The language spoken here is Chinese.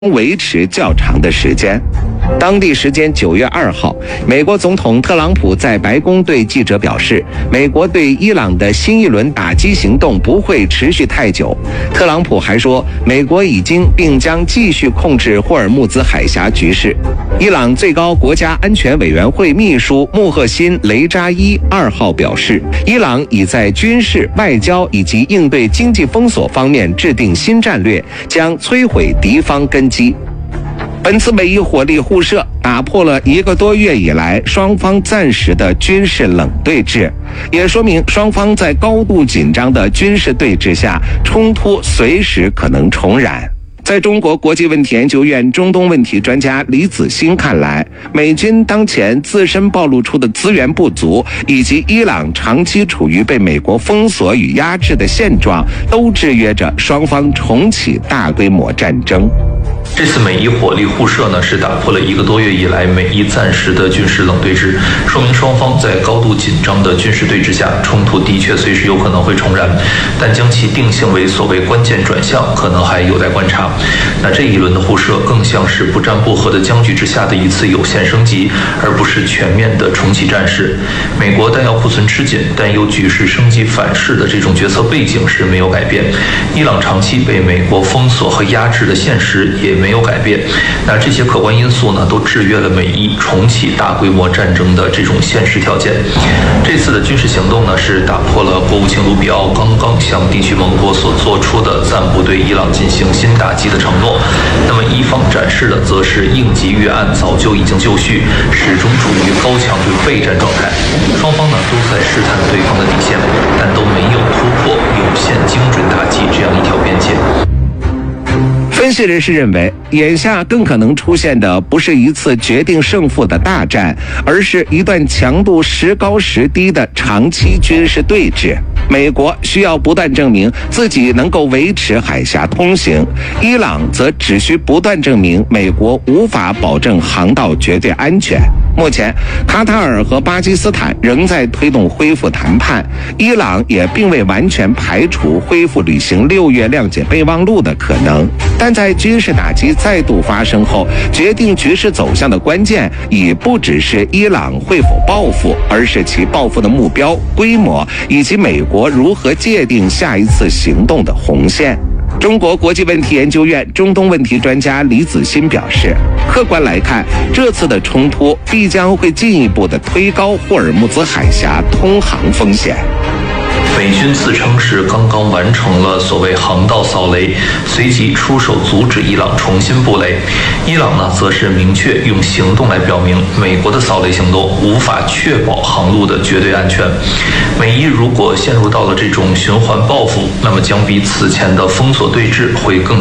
维持较长的时间。当地时间9月2号，美国总统特朗普在白宫对记者表示，美国对伊朗的新一轮打击行动不会持续太久。特朗普还说，美国已经并将继续控制霍尔木兹海峡局势。伊朗最高国家安全委员会秘书穆赫辛·雷扎伊2号表示，伊朗已在军事、外交以及应对经济封锁方面制定新战略，将摧毁敌方根基。本次美伊火力互射打破了1个多月以来双方暂时的军事冷对峙，也说明双方在高度紧张的军事对峙下，冲突随时可能重燃。在中国国际问题研究院中东问题专家李子欣看来，美军当前自身暴露出的资源不足，以及伊朗长期处于被美国封锁与压制的现状，都制约着双方重启大规模战争。 这次美伊火力互射呢，是打破了1个多月以来美伊暂时的军事冷对峙，说明双方在高度紧张的军事对峙下，冲突的确随时有可能会重燃，但将其定性为所谓关键转向，可能还有待观察。那这一轮的互射更像是不战不和的僵局之下的一次有限升级，而不是全面的重启战事。美国弹药库存吃紧，但又局势升级反噬的这种决策背景是没有改变。伊朗长期被美国封锁和压制的现实也没有改变，那这些客观因素呢，都制约了美伊重启大规模战争的这种现实条件。这次的军事行动呢，是打破了国务卿卢比奥刚刚向地区盟国所做出的暂不对伊朗进行新打击的承诺。那么伊方展示的则是应急预案早就已经就绪，始终处于高强度备战状态。双方呢都在试探对方的底线，但都没有突破有限精准打击这样一条边界。 分析人士认为，眼下更可能出现的不是一次决定胜负的大战，而是一段强度时高时低的长期军事对峙。美国需要不断证明自己能够维持海峡通行，伊朗则只需不断证明美国无法保证航道绝对安全。目前，卡塔尔和巴基斯坦仍在推动恢复谈判，伊朗也并未完全排除恢复履行6月谅解备忘录的可能。但在军事打击再度发生后，决定局势走向的关键已不只是伊朗会否报复，而是其报复的目标、规模以及美国如何界定下一次行动的红线。中国国际问题研究院中东问题专家李子欣表示，客观来看，这次的冲突必将会进一步的推高霍尔木兹海峡通航风险。 美军自称是刚刚完成了所谓航道扫雷，随即出手阻止伊朗重新布雷。伊朗呢，则是明确用行动来表明，美国的扫雷行动无法确保航路的绝对安全。美伊如果陷入到了这种循环报复，那么将比此前的封锁对峙会更